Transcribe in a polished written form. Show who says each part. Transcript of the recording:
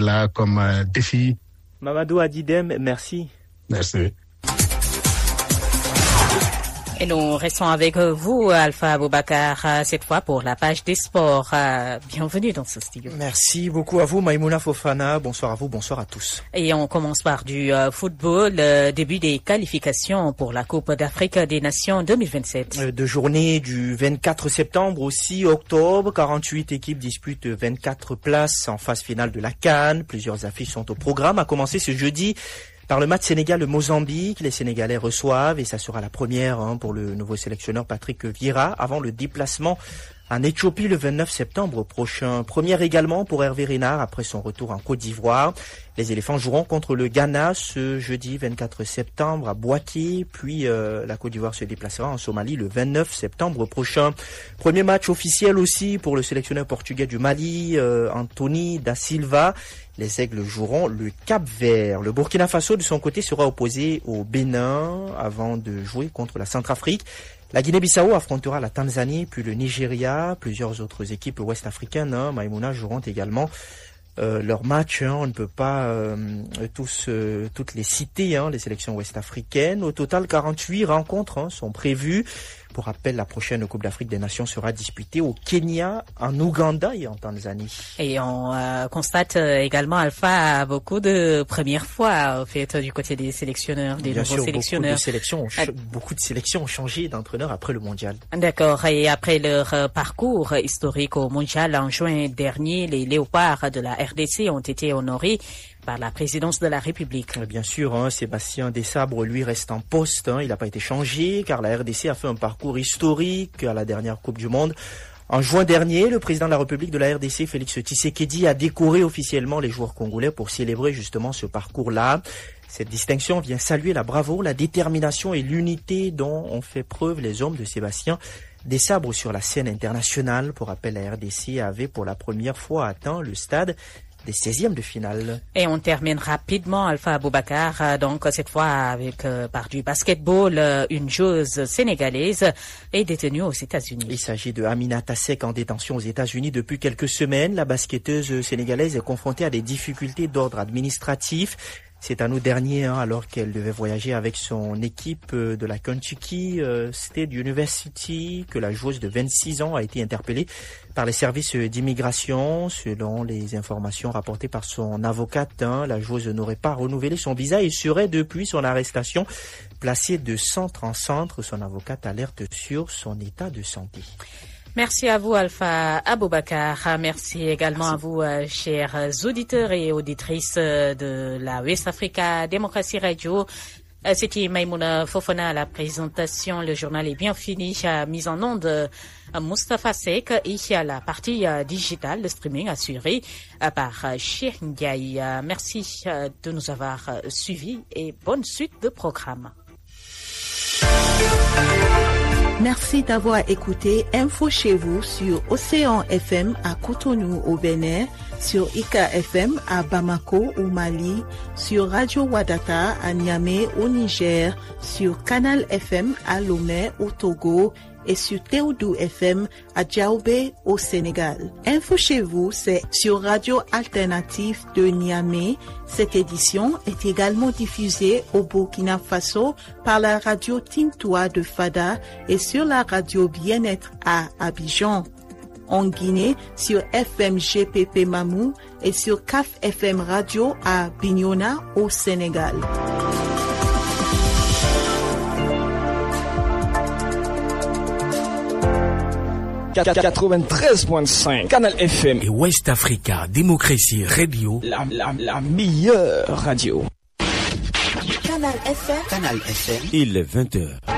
Speaker 1: là comme défi.
Speaker 2: Mamadou Adidem, merci.
Speaker 1: Merci.
Speaker 3: Et nous restons avec vous, Alpha Aboubakar, cette fois pour la page des sports. Bienvenue dans ce studio.
Speaker 2: Merci beaucoup à vous, Maïmouna Fofana. Bonsoir à vous, bonsoir à tous.
Speaker 3: Et on commence par du football, début des qualifications pour la Coupe d'Afrique des Nations 2027.
Speaker 2: De journée du 24 septembre au 6 octobre, 48 équipes disputent 24 places en phase finale de la CAN. Plusieurs affiches sont au programme, à commencer ce jeudi par le match Sénégal-Mozambique. Les Sénégalais reçoivent, et ça sera la première pour le nouveau sélectionneur Patrick Vieira, avant le déplacement en Éthiopie le 29 septembre prochain. Première également pour Hervé Renard après son retour en Côte d'Ivoire. Les éléphants joueront contre le Ghana ce jeudi 24 septembre à Boaké, puis la Côte d'Ivoire se déplacera en Somalie le 29 septembre prochain. Premier match officiel aussi pour le sélectionneur portugais du Mali, Anthony da Silva. Les Aigles joueront le Cap-Vert. Le Burkina Faso, de son côté, sera opposé au Bénin avant de jouer contre la Centrafrique. La Guinée-Bissau affrontera la Tanzanie, puis le Nigeria. Plusieurs autres équipes ouest-africaines, Maïmouna, joueront également leur match. On ne peut pas toutes les citer, les sélections ouest-africaines. Au total, 48 rencontres sont prévues. Pour rappel, la prochaine Coupe d'Afrique des Nations sera disputée au Kenya, en Ouganda et en Tanzanie.
Speaker 3: Et on constate également, Alpha, beaucoup de premières fois, au fait, du côté des sélectionneurs, des nouveaux sélectionneurs.
Speaker 2: Beaucoup de sélections ont changé d'entraîneur après le mondial.
Speaker 3: D'accord. Et après leur parcours historique au mondial en juin dernier, les léopards de la RDC ont été honorés par la présidence de la République.
Speaker 2: Bien sûr, Sébastien Desabre, lui, reste en poste. Il n'a pas été changé car la RDC a fait un parcours historique à la dernière Coupe du Monde. En juin dernier, le président de la République de la RDC, Félix Tshisekedi, a décoré officiellement les joueurs congolais pour célébrer justement ce parcours-là. Cette distinction vient saluer la bravoure, la détermination et l'unité dont ont fait preuve les hommes de Sébastien Desabre sur la scène internationale. Pour rappel, la RDC avait pour la première fois atteint le stade des 16e de finale.
Speaker 3: Et on termine rapidement, Alpha Aboubakar, donc cette fois avec par du basketball, une joueuse sénégalaise est détenue aux États-Unis.
Speaker 2: Il s'agit de Aminata Seck en détention aux États-Unis depuis quelques semaines. La basketteuse sénégalaise est confrontée à des difficultés d'ordre administratif. C'est en août dernier, alors qu'elle devait voyager avec son équipe de la Kentucky State University, que la joueuse de 26 ans a été interpellée par les services d'immigration. Selon les informations rapportées par son avocate, la joueuse n'aurait pas renouvelé son visa et serait, depuis son arrestation, placée de centre en centre. Son avocate alerte sur son état de santé.
Speaker 3: Merci à vous, Alpha Aboubakar. Merci également à vous, chers auditeurs et auditrices de la West Africa Democracy Radio. C'était Maïmouna Fofana à la présentation. Le journal est bien fini. Mise en onde Moustapha Seck et à la partie digitale, le streaming assuré par Cheikh Ndiaye. Merci de nous avoir suivis et bonne suite de programme.
Speaker 4: Merci d'avoir écouté Info chez vous sur Océan FM à Cotonou au Bénin, sur Ika FM à Bamako au Mali, sur Radio Wadata à Niamey au Niger, sur Canal FM à Lomé au Togo et sur Théodou FM à Djaoubé au Sénégal. Info chez vous, c'est sur Radio Alternative de Niamey. Cette édition est également diffusée au Burkina Faso par la radio Tintoua de Fada et sur la radio Bien-être à Abidjan. En Guinée, sur FM GPP Mamou et sur CAF FM Radio à Bignona au Sénégal.
Speaker 5: « 93.5 Canal FM
Speaker 6: et West Africa Democracy Radio,
Speaker 5: la meilleure radio.
Speaker 4: Canal FM.
Speaker 6: Il est 20h.